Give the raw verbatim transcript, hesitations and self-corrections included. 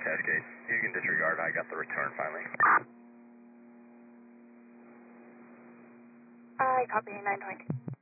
Cascade. You can disregard, I got the return finally. I copy nine twenty.